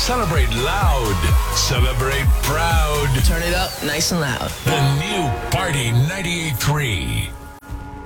Celebrate loud. Celebrate proud. Turn it up nice and loud. The new Party 98.3.